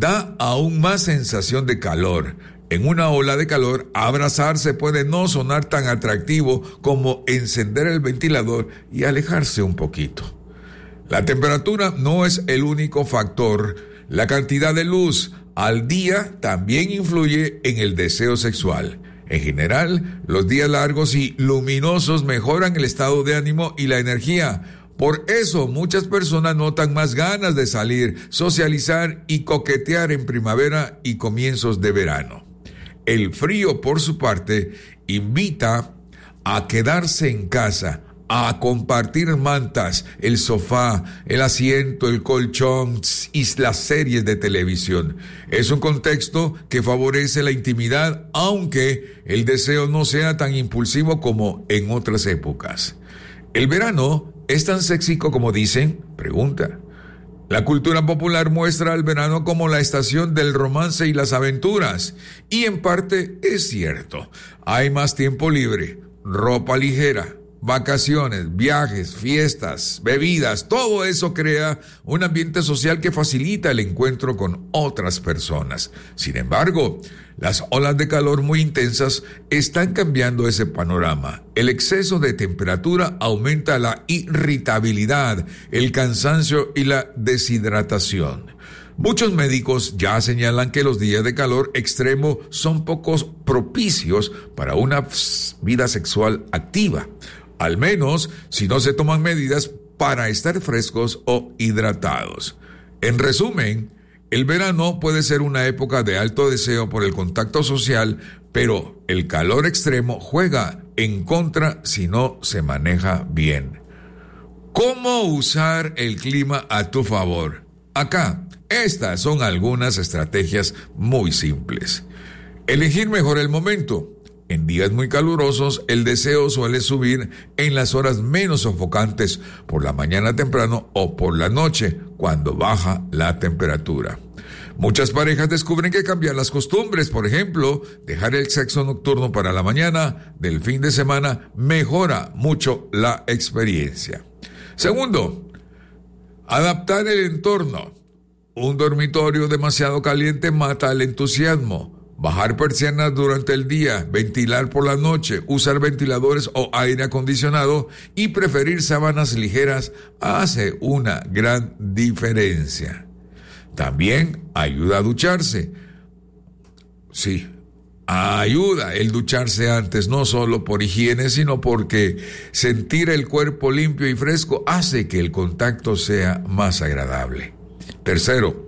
da aún más sensación de calor. En una ola de calor, abrazarse puede no sonar tan atractivo como encender el ventilador y alejarse un poquito. La temperatura no es el único factor. La cantidad de luz al día también influye en el deseo sexual. En general, los días largos y luminosos mejoran el estado de ánimo y la energía. Por eso, muchas personas notan más ganas de salir, socializar y coquetear en primavera y comienzos de verano. El frío, por su parte, invita a quedarse en casa, a compartir mantas, el sofá, el asiento, el colchón y las series de televisión. Es un contexto que favorece la intimidad, aunque el deseo no sea tan impulsivo como en otras épocas. ¿El verano es tan sexy como dicen? Pregunta. La cultura popular muestra al verano como la estación del romance y las aventuras. Y en parte es cierto. Hay más tiempo libre, ropa ligera, vacaciones, viajes, fiestas, bebidas. Todo eso crea un ambiente social que facilita el encuentro con otras personas. Sin embargo, las olas de calor muy intensas están cambiando ese panorama. El exceso de temperatura aumenta la irritabilidad, el cansancio y la deshidratación. Muchos médicos ya señalan que los días de calor extremo son pocos propicios para una vida sexual activa, al menos si no se toman medidas para estar frescos o hidratados. En resumen, el verano puede ser una época de alto deseo por el contacto social, pero el calor extremo juega en contra si no se maneja bien. ¿Cómo usar el clima a tu favor? Acá, estas son algunas estrategias muy simples. Elegir mejor el momento. En días muy calurosos, el deseo suele subir en las horas menos sofocantes, por la mañana temprano o por la noche, cuando baja la temperatura. Muchas parejas descubren que cambiar las costumbres, por ejemplo, dejar el sexo nocturno para la mañana del fin de semana, mejora mucho la experiencia. Segundo, adaptar el entorno. Un dormitorio demasiado caliente mata el entusiasmo. Bajar persianas durante el día, ventilar por la noche, usar ventiladores o aire acondicionado y preferir sábanas ligeras hace una gran diferencia. También ayuda a ducharse. Sí, ayuda el ducharse antes, no solo por higiene, sino porque sentir el cuerpo limpio y fresco hace que el contacto sea más agradable. Tercero,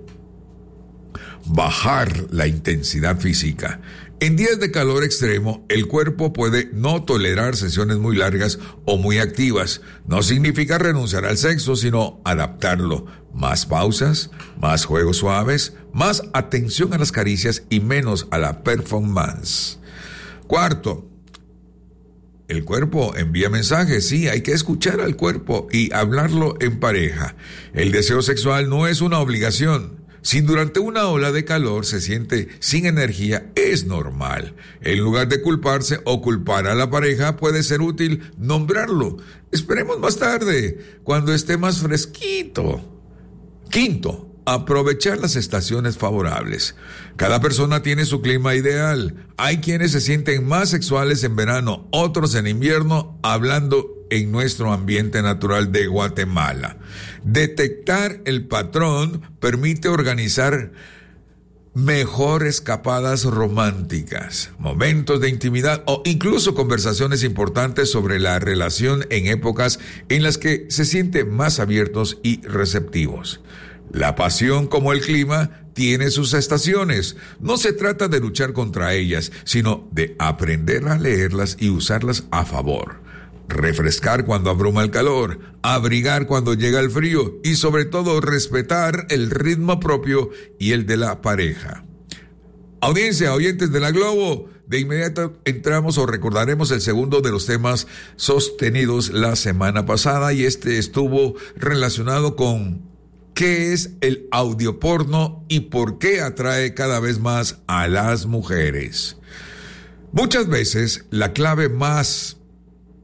bajar la intensidad física. En días de calor extremo, el cuerpo puede no tolerar sesiones muy largas o muy activas. No significa renunciar al sexo, sino adaptarlo. Más pausas, más juegos suaves, más atención a las caricias y menos a la performance. Cuarto, el cuerpo envía mensajes. Sí, hay que escuchar al cuerpo y hablarlo en pareja. El deseo sexual no es una obligación. Si durante una ola de calor se siente sin energía, es normal. En lugar de culparse o culpar a la pareja, puede ser útil nombrarlo. Esperemos más tarde, cuando esté más fresquito. Quinto, aprovechar las estaciones favorables. Cada persona tiene su clima ideal. Hay quienes se sienten más sexuales en verano, otros en invierno, hablando en nuestro ambiente natural de Guatemala. Detectar el patrón permite organizar mejor escapadas románticas, momentos de intimidad o incluso conversaciones importantes sobre la relación en épocas en las que se sienten más abiertos y receptivos. La pasión, como el clima, tiene sus estaciones. No se trata de luchar contra ellas, sino de aprender a leerlas y usarlas a favor. Refrescar cuando abruma el calor, abrigar cuando llega el frío y sobre todo respetar el ritmo propio y el de la pareja. Audiencia, oyentes de la Globo, de inmediato entramos o recordaremos el segundo de los temas sostenidos la semana pasada y este estuvo relacionado con ¿qué es el audioporno y por qué atrae cada vez más a las mujeres? Muchas veces la clave más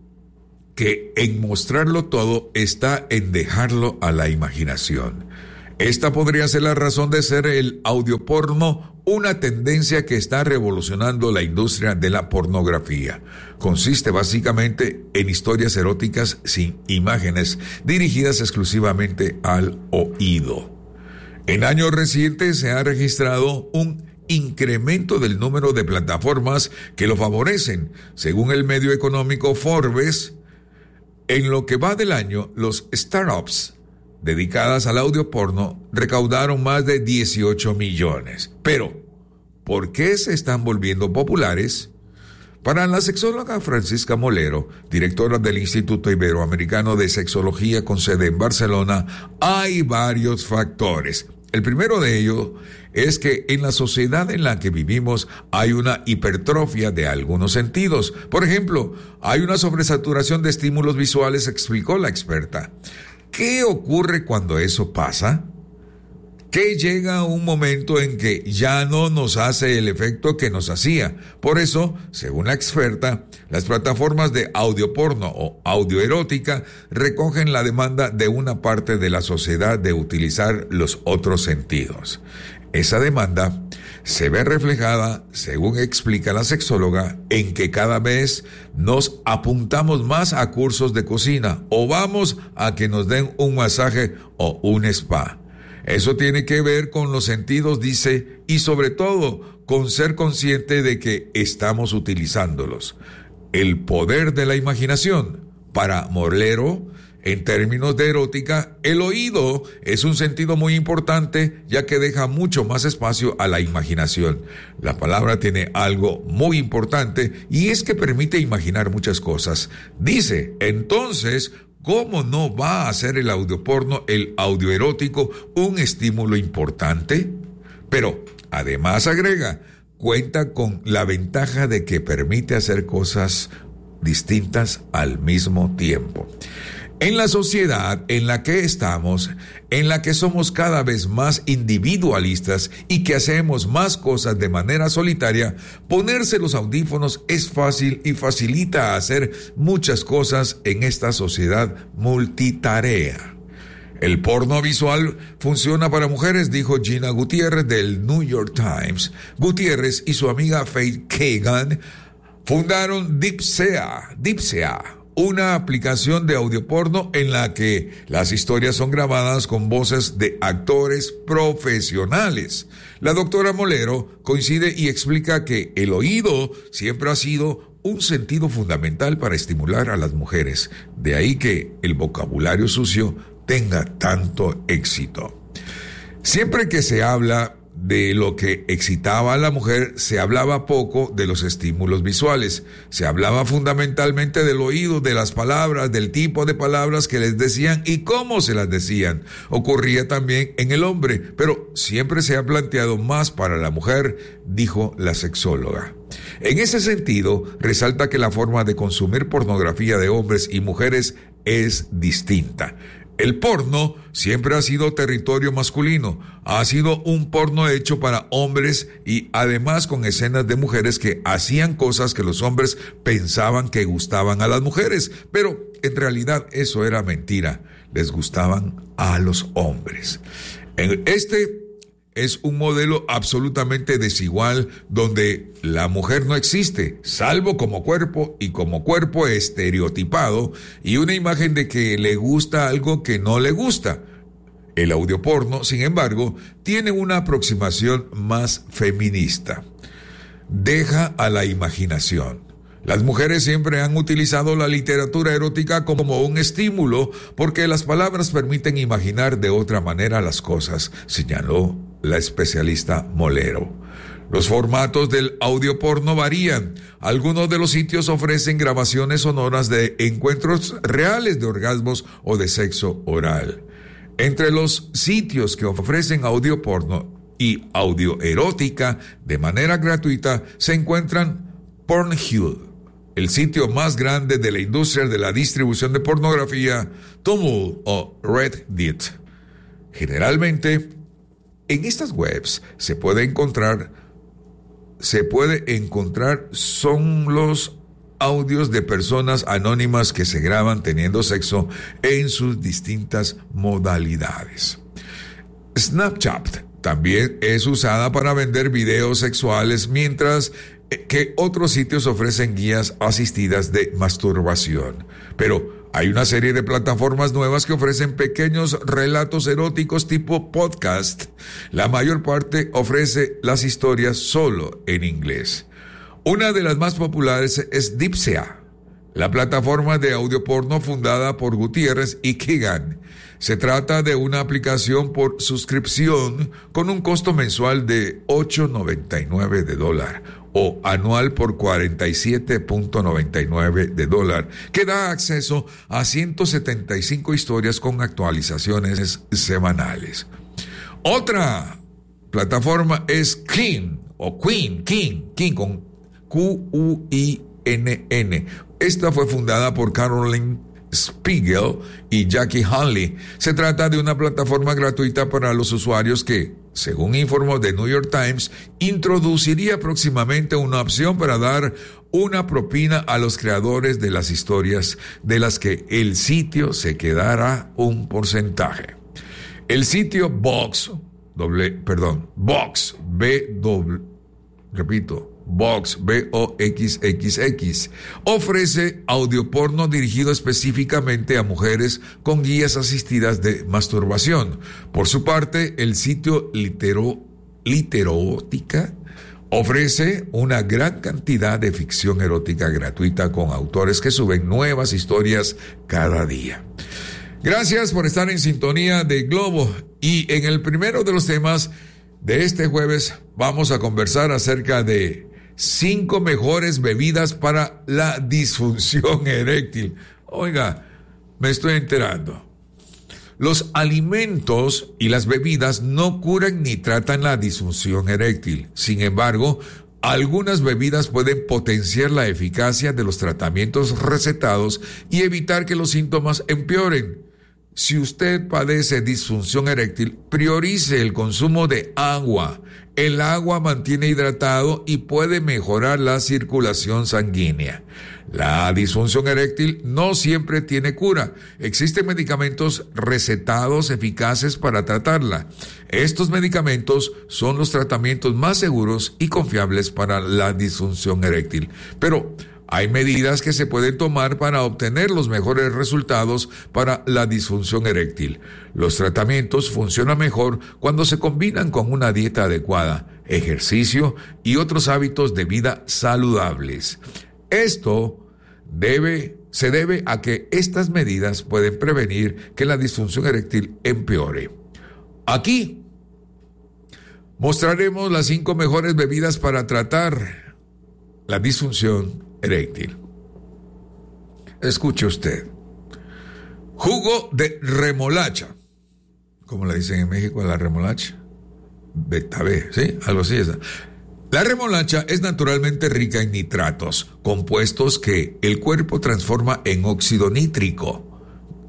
que en mostrarlo todo está en dejarlo a la imaginación. Esta podría ser la razón de ser el audioporno, una tendencia que está revolucionando la industria de la pornografía. Consiste básicamente en historias eróticas sin imágenes, dirigidas exclusivamente al oído. En años recientes se ha registrado un incremento del número de plataformas que lo favorecen. Según el medio económico Forbes, en lo que va del año, los startups dedicadas al audio porno recaudaron más de 18 millones. Pero, ¿por qué se están volviendo populares? Para la sexóloga Francisca Molero, directora del Instituto Iberoamericano de Sexología con sede en Barcelona, hay varios factores. El primero de ellos es que en la sociedad en la que vivimos hay una hipertrofia de algunos sentidos. Por ejemplo, hay una sobresaturación de estímulos visuales, explicó la experta. ¿Qué ocurre cuando eso pasa? Que llega un momento en que ya no nos hace el efecto que nos hacía. Por eso, según la experta, las plataformas de audio porno o audio erótica recogen la demanda de una parte de la sociedad de utilizar los otros sentidos. Esa demanda se ve reflejada, según explica la sexóloga, en que cada vez nos apuntamos más a cursos de cocina o vamos a que nos den un masaje o un spa. Eso tiene que ver con los sentidos, dice, y sobre todo con ser consciente de que estamos utilizándolos. El poder de la imaginación. Para Molero, en términos de erótica, el oído es un sentido muy importante, ya que deja mucho más espacio a la imaginación. La palabra tiene algo muy importante y es que permite imaginar muchas cosas. Dice, entonces, ¿cómo no va a ser el audioporno, el audio erótico, un estímulo importante? Pero, además agrega, cuenta con la ventaja de que permite hacer cosas distintas al mismo tiempo. En la sociedad en la que estamos, en la que somos cada vez más individualistas y que hacemos más cosas de manera solitaria, ponerse los audífonos es fácil y facilita hacer muchas cosas en esta sociedad multitarea. El porno visual funciona para mujeres, dijo Gina Gutiérrez del New York Times. Gutiérrez y su amiga Faith Kagan fundaron Dipsea, una aplicación de audio porno en la que las historias son grabadas con voces de actores profesionales. La doctora Molero coincide y explica que el oído siempre ha sido un sentido fundamental para estimular a las mujeres. De ahí que el vocabulario sucio tenga tanto éxito. Siempre que se habla de lo que excitaba a la mujer, se hablaba poco de los estímulos visuales. Se hablaba fundamentalmente del oído, de las palabras, del tipo de palabras que les decían y cómo se las decían. Ocurría también en el hombre, pero siempre se ha planteado más para la mujer, dijo la sexóloga. En ese sentido, resalta que la forma de consumir pornografía de hombres y mujeres es distinta. El porno siempre ha sido territorio masculino, ha sido un porno hecho para hombres y además con escenas de mujeres que hacían cosas que los hombres pensaban que gustaban a las mujeres, pero en realidad eso era mentira, les gustaban a los hombres. Este es un modelo absolutamente desigual donde la mujer no existe, salvo como cuerpo y como cuerpo estereotipado y una imagen de que le gusta algo que no le gusta. El audioporno, sin embargo, tiene una aproximación más feminista. Deja a la imaginación. Las mujeres siempre han utilizado la literatura erótica como un estímulo porque las palabras permiten imaginar de otra manera las cosas, señaló la especialista Molero. Los formatos del audioporno varían. Algunos de los sitios ofrecen grabaciones sonoras de encuentros reales de orgasmos o de sexo oral. Entre los sitios que ofrecen audioporno y audioerótica de manera gratuita se encuentran Pornhub, el sitio más grande de la industria de la distribución de pornografía, Tumblr o Reddit. Generalmente, en estas webs se puede encontrar son los audios de personas anónimas que se graban teniendo sexo en sus distintas modalidades. Snapchat también es usada para vender videos sexuales, mientras que otros sitios ofrecen guías asistidas de masturbación. Pero hay una serie de plataformas nuevas que ofrecen pequeños relatos eróticos tipo podcast. La mayor parte ofrece las historias solo en inglés. Una de las más populares es Dipsea, la plataforma de audio porno fundada por Gutiérrez y Keegan. Se trata de una aplicación por suscripción con un costo mensual de $8.99 o anual por $47.99, que da acceso a 175 historias con actualizaciones semanales. Otra plataforma es King con Quinn. Esta fue fundada por Caroline Spiegel y Jackie Hanley. Se trata de una plataforma gratuita para los usuarios que, según informó The New York Times, introduciría próximamente una opción para dar una propina a los creadores de las historias, de las que el sitio se quedará un porcentaje. El sitio Vox, VOXXX, ofrece audio porno dirigido específicamente a mujeres con guías asistidas de masturbación. Por su parte, el sitio Literótica ofrece una gran cantidad de ficción erótica gratuita con autores que suben nuevas historias cada día. Gracias por estar en sintonía de Globo, y en el primero de los temas de este jueves vamos a conversar acerca de 5 mejores bebidas para la disfunción eréctil. Oiga, me estoy enterando. Los alimentos y las bebidas no curan ni tratan la disfunción eréctil. Sin embargo, algunas bebidas pueden potenciar la eficacia de los tratamientos recetados y evitar que los síntomas empeoren. Si usted padece disfunción eréctil, priorice el consumo de agua. El agua mantiene hidratado y puede mejorar la circulación sanguínea. La disfunción eréctil no siempre tiene cura. Existen medicamentos recetados eficaces para tratarla. Estos medicamentos son los tratamientos más seguros y confiables para la disfunción eréctil. Pero hay medidas que se pueden tomar para obtener los mejores resultados para la disfunción eréctil. Los tratamientos funcionan mejor cuando se combinan con una dieta adecuada, ejercicio y otros hábitos de vida saludables. Esto se debe a que estas medidas pueden prevenir que la disfunción eréctil empeore. Aquí mostraremos las 5 mejores bebidas para tratar la disfunción eréctil. Escuche usted. Jugo de remolacha. ¿Cómo le dicen en México a la remolacha? Betabé, ¿sí? Algo así es. La remolacha es naturalmente rica en nitratos, compuestos que el cuerpo transforma en óxido nítrico.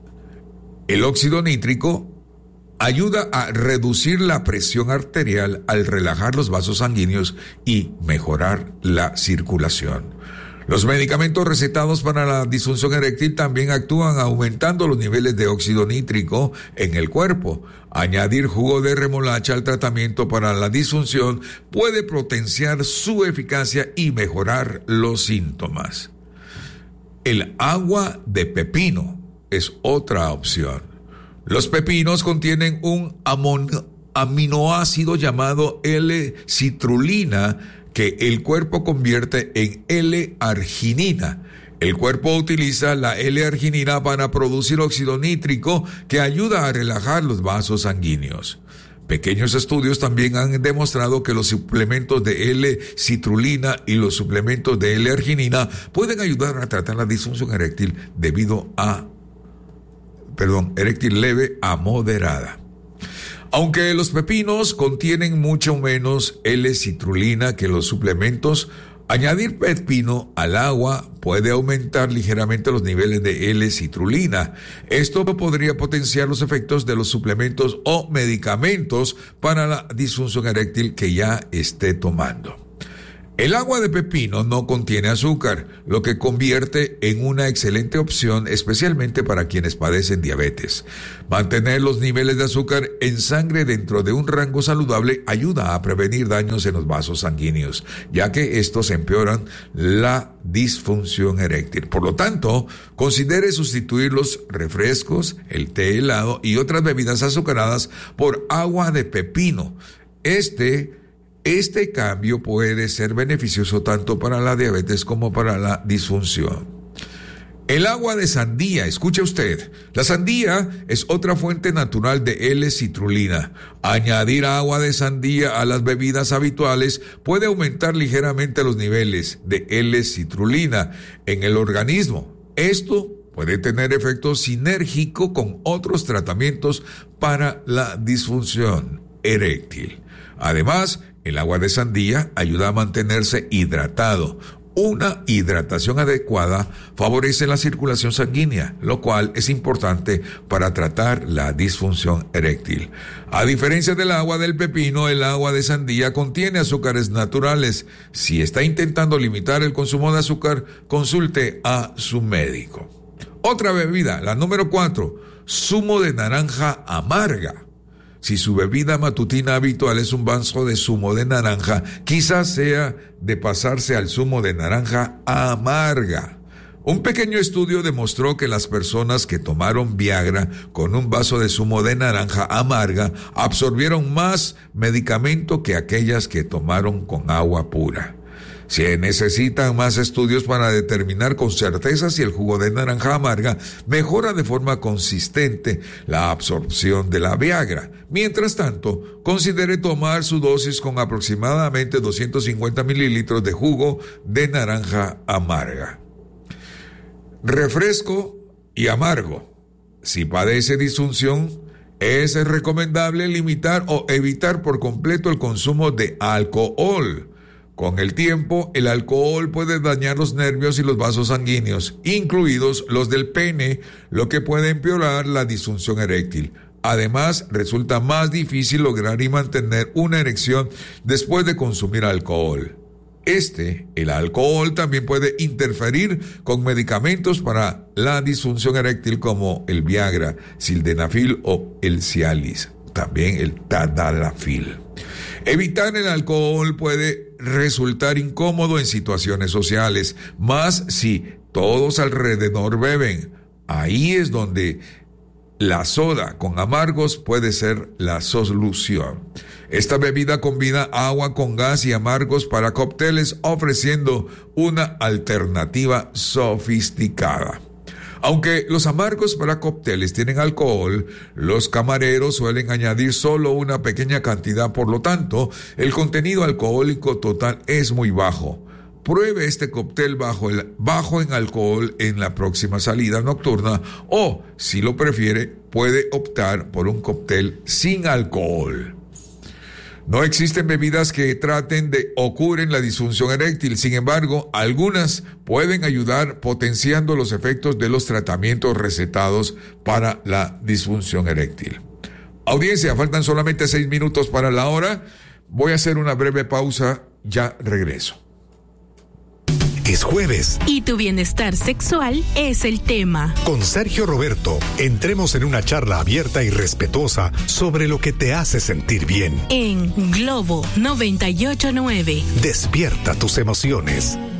El óxido nítrico ayuda a reducir la presión arterial al relajar los vasos sanguíneos y mejorar la circulación. Los medicamentos recetados para la disfunción eréctil también actúan aumentando los niveles de óxido nítrico en el cuerpo. Añadir jugo de remolacha al tratamiento para la disfunción puede potenciar su eficacia y mejorar los síntomas. El agua de pepino es otra opción. Los pepinos contienen un aminoácido llamado L-citrulina que el cuerpo convierte en L-arginina. El cuerpo utiliza la L-arginina para producir óxido nítrico que ayuda a relajar los vasos sanguíneos. Pequeños estudios también han demostrado que los suplementos de L-citrulina y los suplementos de L-arginina pueden ayudar a tratar la disfunción eréctil eréctil leve a moderada. Aunque los pepinos contienen mucho menos L-citrulina que los suplementos, añadir pepino al agua puede aumentar ligeramente los niveles de L-citrulina. Esto podría potenciar los efectos de los suplementos o medicamentos para la disfunción eréctil que ya esté tomando. El agua de pepino no contiene azúcar, lo que convierte en una excelente opción, especialmente para quienes padecen diabetes. Mantener los niveles de azúcar en sangre dentro de un rango saludable ayuda a prevenir daños en los vasos sanguíneos, ya que estos empeoran la disfunción eréctil. Por lo tanto, considere sustituir los refrescos, el té helado y otras bebidas azucaradas por agua de pepino. Este cambio puede ser beneficioso tanto para la diabetes como para la disfunción. El agua de sandía, escuche usted, la sandía es otra fuente natural de L-citrulina. Añadir agua de sandía a las bebidas habituales puede aumentar ligeramente los niveles de L-citrulina en el organismo. Esto puede tener efecto sinérgico con otros tratamientos para la disfunción eréctil. Además, el agua de sandía ayuda a mantenerse hidratado. Una hidratación adecuada favorece la circulación sanguínea, lo cual es importante para tratar la disfunción eréctil. A diferencia del agua del pepino, el agua de sandía contiene azúcares naturales. Si está intentando limitar el consumo de azúcar, consulte a su médico. Otra bebida, la número 4, zumo de naranja amarga. Si su bebida matutina habitual es un vaso de zumo de naranja, quizás sea de pasarse al zumo de naranja amarga. Un pequeño estudio demostró que las personas que tomaron Viagra con un vaso de zumo de naranja amarga absorbieron más medicamento que aquellas que tomaron con agua pura. Se necesitan más estudios para determinar con certeza si el jugo de naranja amarga mejora de forma consistente la absorción de la Viagra. Mientras tanto, considere tomar su dosis con aproximadamente 250 mililitros de jugo de naranja amarga. Refresco y amargo. Si padece disfunción, es recomendable limitar o evitar por completo el consumo de alcohol. Con el tiempo, el alcohol puede dañar los nervios y los vasos sanguíneos, incluidos los del pene, lo que puede empeorar la disfunción eréctil. Además, resulta más difícil lograr y mantener una erección después de consumir alcohol. El alcohol también puede interferir con medicamentos para la disfunción eréctil como el Viagra, sildenafil o el Cialis, también el tadalafil. Evitar el alcohol puede resultar incómodo en situaciones sociales, más si todos alrededor beben. Ahí es donde la soda con amargos puede ser la solución. Esta bebida combina agua con gas y amargos para cócteles, ofreciendo una alternativa sofisticada. Aunque los amargos para cócteles tienen alcohol, los camareros suelen añadir solo una pequeña cantidad, por lo tanto, el contenido alcohólico total es muy bajo. Pruebe este cóctel bajo en alcohol en la próxima salida nocturna o, si lo prefiere, puede optar por un cóctel sin alcohol. No existen bebidas que traten de o curen la disfunción eréctil. Sin embargo, algunas pueden ayudar potenciando los efectos de los tratamientos recetados para la disfunción eréctil. Audiencia, faltan solamente 6 minutos para la hora. Voy a hacer una breve pausa. Ya regreso. Es jueves. Y tu bienestar sexual es el tema. Con Sergio Roberto, entremos en una charla abierta y respetuosa sobre lo que te hace sentir bien. En Globo 98.9. Despierta tus emociones.